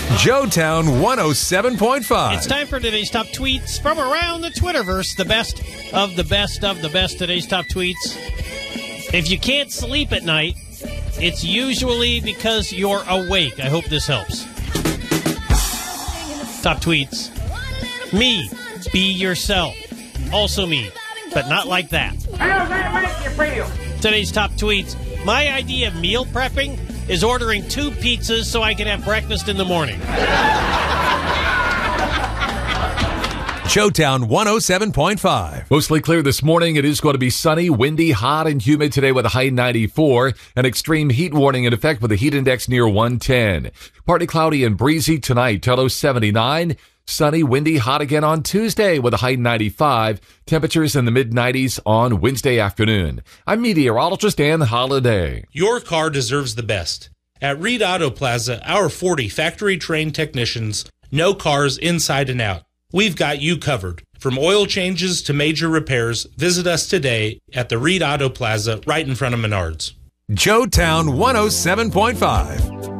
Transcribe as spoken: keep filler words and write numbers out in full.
Joetown one oh seven point five. It's time for today's top tweets from around the Twitterverse. The best of the best of the best today's top tweets. If you can't sleep at night, it's usually because you're awake. I hope this helps. Top tweets. Me, be yourself. Also me, but not like that. How does that make you feel? Today's top tweets. My idea of meal prepping is ordering two pizzas so I can have breakfast in the morning. Joetown one oh seven point five. Mostly clear this morning. It is going to be sunny, windy, hot, and humid today with a high ninety-four. An extreme heat warning in effect with a heat index near one ten. Partly cloudy and breezy tonight. Tello seventy-nine. Sunny, windy, hot again on Tuesday with a high ninety-five. Temperatures in the mid nineties on Wednesday afternoon. I'm meteorologist Ann Holiday. Your car deserves the best. At Reed Auto Plaza, our forty factory-trained technicians know cars inside and out. We've got you covered. From oil changes to major repairs, visit us today at the Reed Auto Plaza right in front of Menards. Joetown one oh seven point five.